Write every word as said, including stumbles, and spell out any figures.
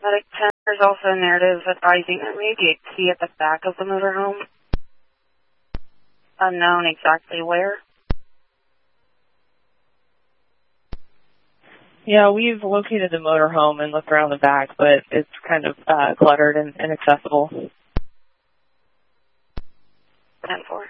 Medic ten, there's also a narrative advising there may be a key at the back of the motorhome. Unknown exactly where. Yeah, we've located the motorhome and looked around the back, but it's kind of uh, cluttered and inaccessible. ten four.